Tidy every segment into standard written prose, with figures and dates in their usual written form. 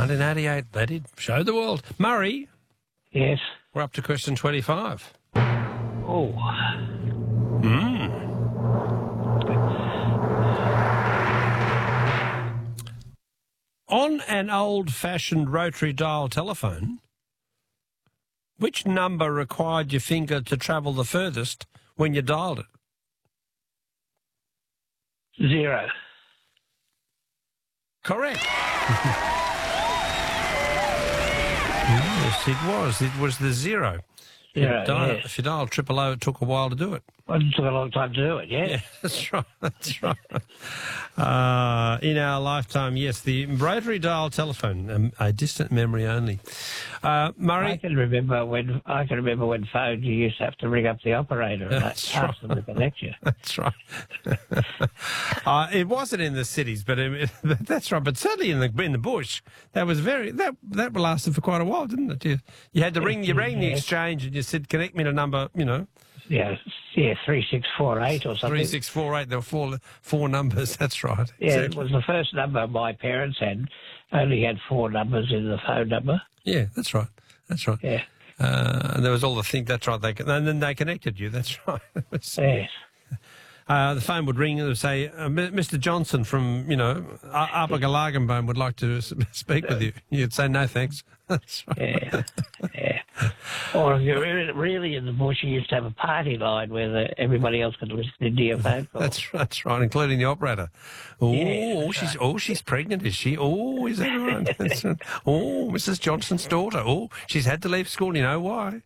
1988. They did. Showed the world. Murray, Yes. we're up to question 25. Oh. On an old-fashioned rotary dial telephone, which number required your finger to travel the furthest when you dialed it? 0. Correct. Yes, it was. It was the 0. Zero, If you dialed 000, it took a while to do it. Well, it took a long time to do it, yeah. Yeah, that's right. That's right. In our lifetime, yes, the rotary dial telephone, a distant memory only. Murray, I can remember when phones you used to have to ring up the operator and That's ask them to connect you. that's right. It wasn't in the cities, but that's right. But certainly in the bush, that was that lasted for quite a while, didn't it? You had to ring. You rang the exchange and you said, "Connect me to number," Yeah, 3648 or something. 3648. There were four numbers. That's right. Yeah, Exactly. it was the first number my parents only had 4 numbers in the phone number. Yeah, that's right. That's right. Yeah. And there was all the thing. That's right. And then they connected you. That's right. Yes. The phone would ring and it would say, Mr. Johnson from, Upper Galagambo would like to speak with you. You'd say, no, thanks. That's right. Yeah. Yeah. Or if you're really in the bush, you used to have a party line where everybody else could listen to your phone call. That's right, including the operator. She's pregnant, is she? Oh, is that right? That's right. Oh, Mrs. Johnson's daughter. Oh, she's had to leave school. You know why?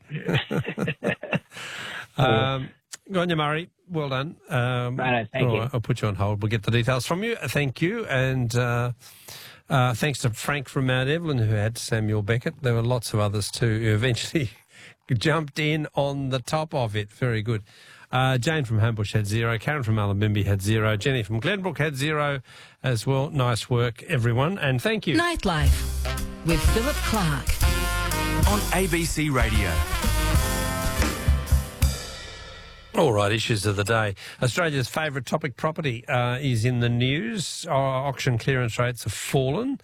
Go on, you, Murray. Well done. Right, thank you. I'll put you on hold. We'll get the details from you. Thank you. And thanks to Frank from Mount Evelyn who had Samuel Beckett. There were lots of others too who eventually jumped in on the top of it. Very good. Jane from Homebush had 0. Karen from Mullumbimby had 0. Jenny from Glenbrook had 0 as well. Nice work, everyone. And thank you. Nightlife with Philip Clark on ABC Radio. All right, issues of the day. Australia's favourite topic, property, is in the news. Our auction clearance rates have fallen,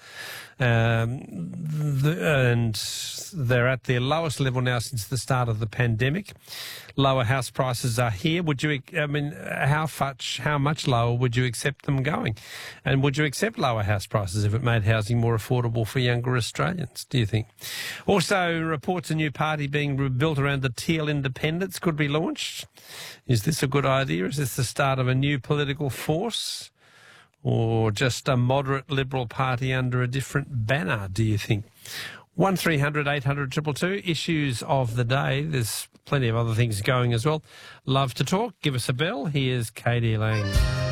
and they're at their lowest level now since the start of the pandemic. Lower house prices are here. How much lower would you accept them going? And would you accept lower house prices if it made housing more affordable for younger Australians, do you think? Also, reports a new party being built around the Teal Independents could be launched. Is this a good idea? Is this the start of a new political force? Or just a moderate Liberal party under a different banner, do you think? 1300 800 222, issues of the day. There's plenty of other things going as well. Love to talk. Give us a bell. Here's Katie Lang.